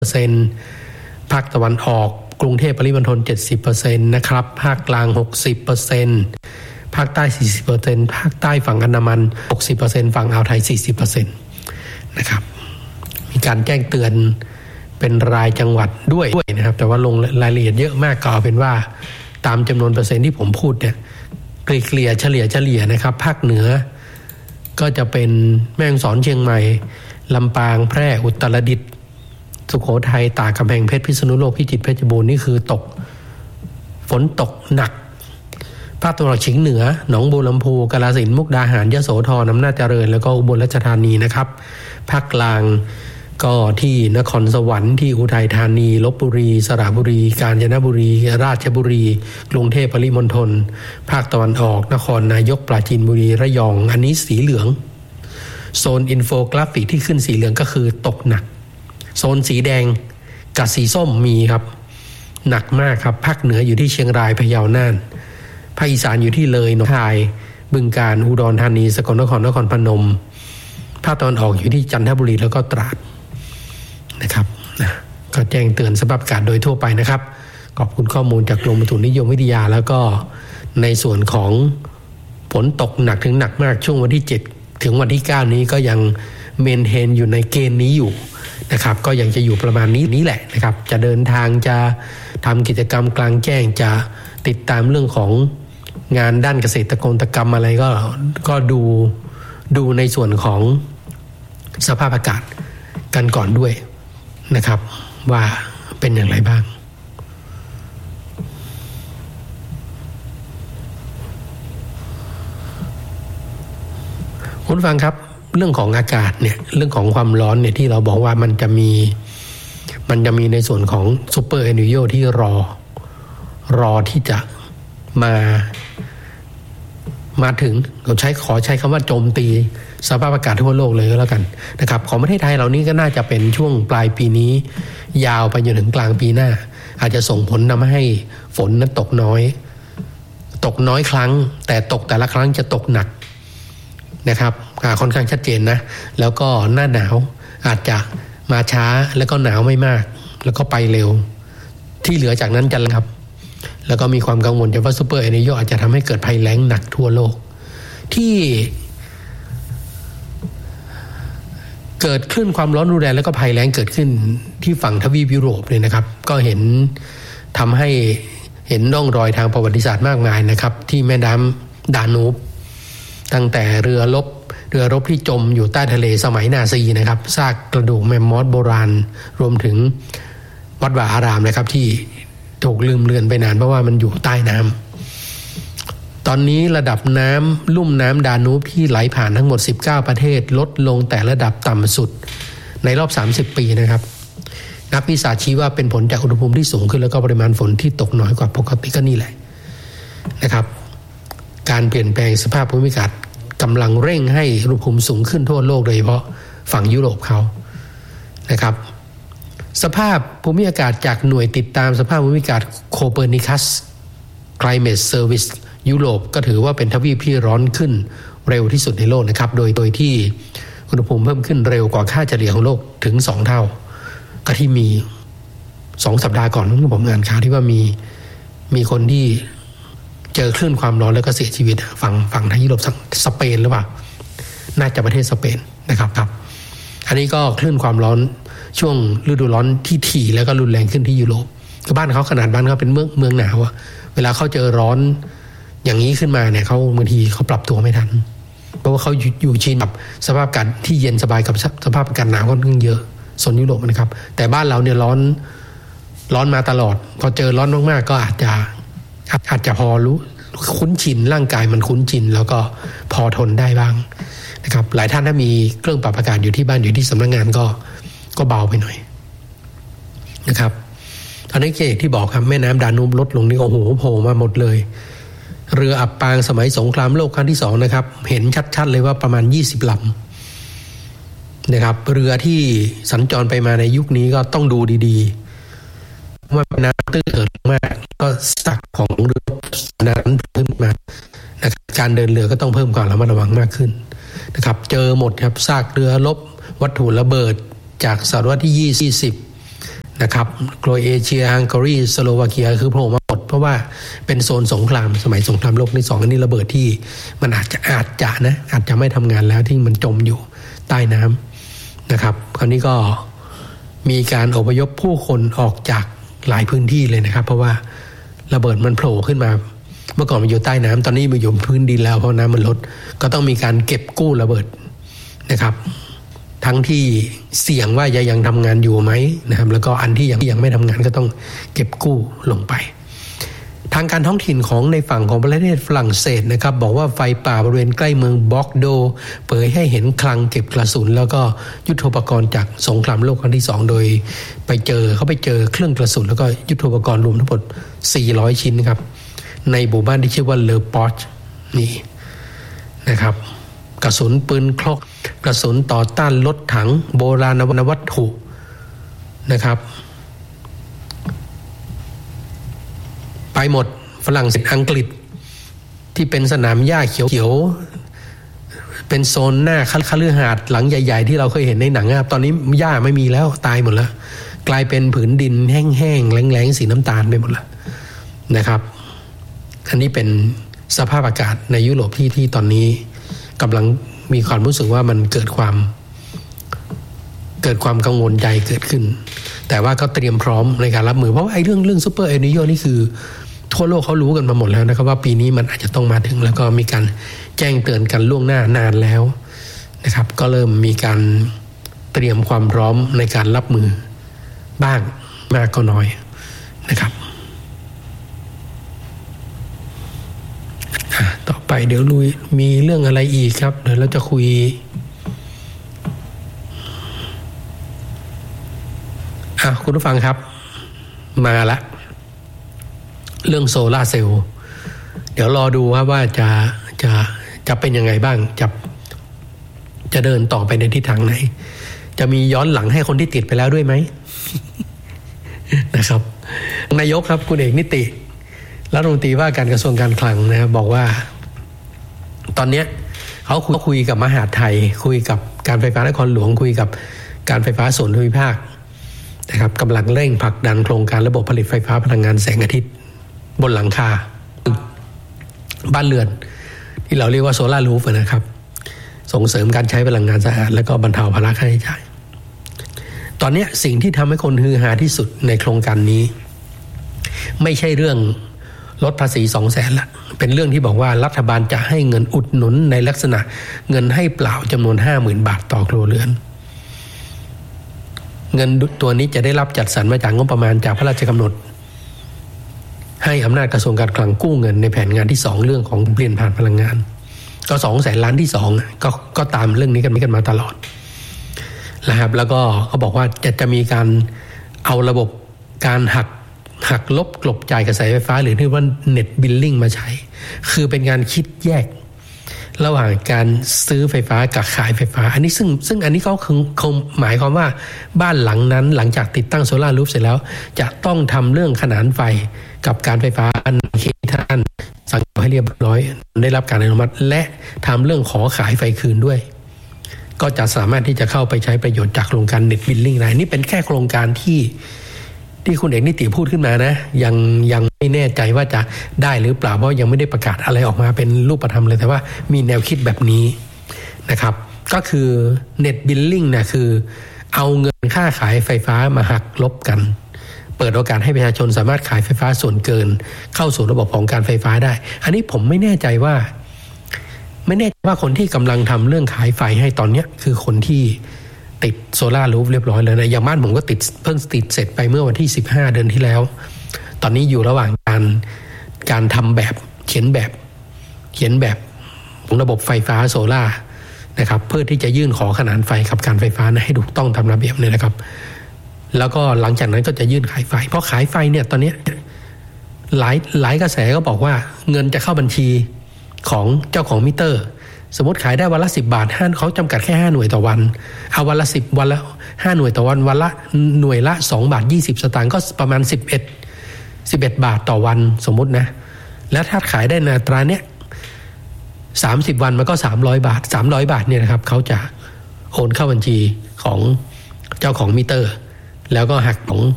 ภาคตะวันออกกรุงเทพปริมณฑล 70% นะครับภาคกลาง 60%ภาคใต้ 40% ภาคใต้ฝั่งอันดามัน 60% ฝั่งอ่าวไทย 40% นะครับมีการแจ้งเตือนเป็นรายจังหวัดด้วยนะครับแต่ว่าลงรายละเอียดเยอะมากก็เอาเป็นว่าตามจำนวนเปอร์เซ็นต์ที่ผมพูดเนี่ยเกลี่ยเฉลี่ยนะครับภาคเหนือก็จะเป็นแม่ฮ่องสอนเชียงใหม่ลำปางแพร่อุตรดิตถ์สุโขทัยตากกำแพงเพชรพิษณุโลกพิจิตรเพชรบูรณ์นี่คือฝนตกหนักภาคตะวันออกเฉียงเหนือหนองบัวลำพูกาฬสินธุ์มุกดาหารยโสธรอำนาจเจริญแล้วก็อุบลราชธานีนะครับภาคกลางก็ที่นครสวรรค์ที่อุทัยธานีลพบุรีสระบุรีกาญจนบุรีราชบุรีกรุงเทพปริมณฑลภาคตะวันออกนครนายกปราจีนบุรีระยองอันนี้สีเหลืองโซนอินโฟกราฟิกที่ขึ้นสีเหลืองก็คือตกหนักโซนสีแดงกับสีส้มมีครับหนักมากครับภาคเหนืออยู่ที่เชียงรายพะเยาน่านภาคอีสานอยู่ที่เลยหนองคายบึงกาฬอุดรธานีสกลนครนครพนมภาคตะวันออกอยู่ที่จันทบุรีแล้วก็ตราดนะครับก็แจ้งเตือนสภาพอากาศโดยทั่วไปนะครับขอบคุณข้อมูลจากกรมอุตุนิยมวิทยาแล้วก็ในส่วนของฝนตกหนักถึงหนักมากช่วงวันที่7ถึงวันที่9นี้ก็ยังเมนเทนอยู่ในเกณฑ์นี้อยู่นะครับก็ยังจะอยู่ประมาณนี้แหละนะครับจะเดินทางจะทำกิจกรรมกลางแจ้งจะติดตามเรื่องของงานด้านเกษตรกรรมอะไรก็ดูในส่วนของสภาพอากาศกันก่อนด้วยนะครับว่าเป็นอย่างไรบ้างคุณฟังครับเรื่องของอากาศเนี่ยเรื่องของความร้อนเนี่ยที่เราบอกว่ามันจะมีในส่วนของซูเปอร์เอลนิโญที่รอที่จะมาถึงขอใช้คำว่าโจมตีสภาพอากาศทั่วโลกเลยก็แล้วกันนะครับของประเทศไทยเรานี้ก็น่าจะเป็นช่วงปลายปีนี้ยาวไปจนถึงกลางปีหน้าอาจจะส่งผลทำให้ฝนนั้นตกน้อยครั้งแต่ตกแต่ละครั้งจะตกหนักนะครับค่อนข้างชัดเจนนะแล้วก็หน้าหนาวอาจจะมาช้าแล้วก็หนาวไม่มากแล้วก็ไปเร็วที่เหลือจากนั้นจะครับแล้วก็มีความกังวลว่าซูเปอร์เอลนิโญอาจจะทำให้เกิดภัยแล้งหนักทั่วโลกที่เกิดขึ้นความร้อนรุนแรงแล้วก็ภัยแล้งเกิดขึ้นที่ฝั่งทวีปยุโรปเลยนะครับก็ทำให้เห็นร่องรอยทางประวัติศาสตร์มากมายนะครับที่แม่น้ำดานูบตั้งแต่เรือรบที่จมอยู่ใต้ทะเลสมัยนาซีนะครับซากกระดูกแมมมอธโบราณรวมถึงวัดวาอารามนะครับที่ถูกลืมเลือนไปนานเพราะว่ามันอยู่ใต้น้ำตอนนี้ระดับน้ำลุ่มน้ำดานูบที่ไหลผ่านทั้งหมด19ประเทศลดลงแต่ระดับต่ำสุดในรอบ30ปีนะครับนักวิชาชี้ว่าเป็นผลจากอุณหภูมิที่สูงขึ้นแล้วก็ปริมาณฝนที่ตกน้อยกว่าปกติก็นี่แหละนะครับการเปลี่ยนแปลงสภาพภูมิอากาศกำลังเร่งให้อุณหภูมิสูงขึ้นทั่วโลกโดยเฉพาะฝั่งยุโรปเขานะครับสภาพภูมิอากาศจากหน่วยติดตามสภาพภูมิอากาศโคเปอร์นิคัส Climate Service ยุโรปก็ถือว่าเป็นทวีปที่ร้อนขึ้นเร็วที่สุดในโลกนะครับโดยที่อุณหภูมิเพิ่มขึ้นเร็วกว่าค่าเฉลี่ยของโลกถึง2เท่าก็ที่มี2สัปดาห์ก่อนผมอ่านข่าวที่ว่ามีคนที่เจอคลื่นความร้อนแล้วก็เสียชีวิตฝั่งทางยุโรปสเปนหรือเปล่าน่าจะประเทศสเปนนะครับอันนี้ก็คลื่นความร้อนช่วงฤดูร้อนที่ถี่แล้วก็รุนแรงขึ้นที่ยุโรปก็บ้านเขาขนาดบ้านเขาเป็นเมืองหนาวอะเวลาเขาเจอร้อนอย่างนี้ขึ้นมาเนี่ยเขาบางทีเขาปรับตัวไม่ทันเพราะว่าเขาอยู่ชินกับสภาพอากาศที่เย็นสบายกับสภาพอากาศหนาวค่อนข้างเยอะโซนยุโรปนะครับแต่บ้านเราเนี่ยร้อนมาตลอดพอเจอร้อนมากๆก็อาจจะพอรู้คุ้นชินร่างกายมันคุ้นชินแล้วก็พอทนได้บ้างนะครับหลายท่านถ้ามีเครื่องปรับอากาศอยู่ที่บ้านอยู่ที่สำนักงานก็เบาไปหน่อยนะครับอันนี้ที่บอกครับแม่น้ำดานูบลดลงนี่โอ้โหโผล่มาหมดเลยเรืออับปางสมัยสงครามโลกครั้งที่2นะครับเห็นชัดๆเลยว่าประมาณ20ลำนะครับเรือที่สัญจรไปมาในยุคนี้ก็ต้องดูดีๆว่าน้ำตื้นเกิดมากก็สักของเรือนั้นเพิ่มมานะครับการเดินเรือก็ต้องเพิ่มความระมัดระวังมากขึ้นนะครับเจอหมดครับซากเรือรบวัตถุระเบิดจากศตวรรษที่20 นะครับโครเอเชียฮังการีสโลวาเกียคือโผล่มาหมดเพราะว่าเป็นโซนสงครามสมัยสงครามโลกที่2อันนี้ระเบิดที่มันอาจจะไม่ทำงานแล้วที่มันจมอยู่ใต้น้ำนะครับคราวนี้ก็มีการอพยพผู้คนออกจากหลายพื้นที่เลยนะครับเพราะว่าระเบิดมันโผล่ขึ้นมาเมื่อก่อนมันอยู่ใต้น้ำตอนนี้มันอยู่พื้นดินแล้วเพราะน้ำมันลดก็ต้องมีการเก็บกู้ระเบิดนะครับทั้งที่เสี่ยงว่าจะยังทำงานอยู่ไหมนะครับแล้วก็อันที่ยังไม่ทำงานก็ต้องเก็บกู้ลงไปทางการท้องถิ่นของในฝั่งของประเทศฝรั่งเศสนะครับบอกว่าไฟป่าบริเวณใกล้เมืองบอกโดเผยให้เห็นคลังเก็บกระสุนแล้วก็ยุทโธปกรณ์จากสงครามโลกครั้งที่2โดยเขาไปเจอเครื่องกระสุนแล้วก็ยุทโธปกรณ์รวมทั้งหมด400ชิ้นครับในหมู่บ้านที่ชื่อว่าเลอปอชนี่นะครับกระสุนปืนคลอกกระสุนต่อต้านรถถังโบราณวัตถุนะครับไปหมดฝรั่งเศสอังกฤษที่เป็นสนามหญ้าเขียวๆเป็นโซนหน้าคฤหาสน์หลังใหญ่ๆที่เราเคยเห็นในหนังครับตอนนี้หญ้าไม่มีแล้วตายหมดแล้วกลายเป็นผืนดินแห้งๆแล้งๆสีน้ำตาลไปหมดแล้วนะครับอันนี้เป็นสภาพอากาศในยุโรปที่ตอนนี้กำลังมีความรู้สึกว่ามันเกิดความกังวลใจเกิดขึ้นแต่ว่าก็เตรียมพร้อมในการรับมือเพราะว่าไอ้เรื่องซูเปอร์เอลนิโญนี่คือทั่วโลกเขารู้กันมาหมดแล้วนะครับว่าปีนี้มันอาจจะต้องมาถึงแล้วก็มีการแจ้งเตือนกันล่วงหน้านานแล้วนะครับก็เริ่มมีการเตรียมความพร้อมในการรับมือบ้างมากก็น้อยนะครับต่อไปเดี๋ยวลุยมีเรื่องอะไรอีกครับเดี๋ยวเราจะคุยคุณผู้ฟังครับมาละเรื่องโซล่าเซลล์เดี๋ยวรอดูว่าจะเป็นยังไงบ้างจะเดินต่อไปในทิศทางไหนจะมีย้อนหลังให้คนที่ติดไปแล้วด้วยไหม นะครับนายกครับคุณเอกนิติรัฐมนตรีว่าการกระทรวงการคลังนะครับบอกว่าตอนนี้เขาคุยกับมหาดไทยคุยกับการไฟฟ้านครหลวงคุยกับการไฟฟ้าส่วนภูมิภาคนะครับกำลังเร่งผลักดันโครงการระบบผลิตไฟฟ้าพลังงานแสงอาทิตย์บนหลังคาบ้านเรือนที่เราเรียกว่าโซล่ารูฟนะครับส่งเสริมการใช้พลังงานสะอาดและก็บรรเทาภาระค่าใช้จ่ายตอนนี้สิ่งที่ทำให้คนฮือฮาที่สุดในโครงการนี้ไม่ใช่เรื่องลดภาษี 200,000 ละเป็นเรื่องที่บอกว่ารัฐบาลจะให้เงินอุดหนุนในลักษณะเงินให้เปล่าจำนวน 50,000 บาทต่อครัวเรือนเงินตัวนี้จะได้รับจัดสรรมาจากงบประมาณจากพระราชกำหนดให้อำนาจกระทรวงการคลังกู้เงินในแผนงานที่2เรื่องของเปลี่ยนผ่านพลังงานก็200,000 ล้านที่2ก็ตามเรื่องนี้กันมาตลอดนะครับแล้วก็เขาบอกว่าจะมีการเอาระบบการหักลบกลบจ่ายกระแสไฟฟ้าหรือที่ว่าเน็ตบิลลิ่งมาใช้คือเป็นการคิดแยกระหว่างการซื้อไฟฟ้ากับขายไฟฟ้าอันนี้ซึ่งอันนี้เขาคงหมายความว่าบ้านหลังนั้นหลังจากติดตั้งโซล่ารูฟเสร็จแล้วจะต้องทำเรื่องขนานไฟกับการไฟฟ้าอันที่ท่านสั่งให้เรียบร้อยได้รับการอนุมัติและทำเรื่องขอขายไฟคืนด้วยก็จะสามารถที่จะเข้าไปใช้ประโยชน์จากโครงการเน็ตบิลลิ่งได้นี่เป็นแค่โครงการที่คุณเอกนิติพูดขึ้นมานะยังไม่แน่ใจว่าจะได้หรือเปล่าเพราะยังไม่ได้ประกาศอะไรออกมาเป็นรูปธรรมเลยแต่ว่ามีแนวคิดแบบนี้นะครับก็คือ Net Billing นะคือเอาเงินค่าขายไฟฟ้ามาหักลบกันเปิดโอกาสให้ประชาชนสามารถขายไฟฟ้าส่วนเกินเข้าสู่ระบบของการไฟฟ้าได้อันนี้ผมไม่แน่ใจว่าคนที่กำลังทำเรื่องขายไฟให้ตอนนี้คือคนที่ติดโซล่ารูฟเรียบร้อยแล้วนะอย่างบ้านผมก็เพิ่งติดเสร็จไปเมื่อวันที่15เดือนที่แล้วตอนนี้อยู่ระหว่างการทำแบบเขียนแบบของระบบไฟฟ้าโซล่านะครับเพื่อที่จะยื่นขอขนานไฟกับการไฟฟ้าให้ถูกต้องตามระเบียบเนี่ยนะครับแล้วก็หลังจากนั้นก็จะยื่นขายไฟเพราะขายไฟเนี่ยตอนนี้หลายกระแสก็บอกว่าเงินจะเข้าบัญชีของเจ้าของมิเตอร์สมมติขายได้วันละ10 บาทเขาจำกัดแค่5หน่วยต่อวันเอาวันละ10วันละ5หน่วยต่อวันวันละหน่วยละ2 บาท 20 สตางค์ก็ประมาณ11 บาทต่อวันสมมตินะแล้วถ้าขายได้ในอัตราเนี้ย30 วันมันก็300 บาท300 บาทเนี่ยนะครับเขาจะโอนเข้าบัญชีของเจ้าของมิเตอร์แล้วก็หักของ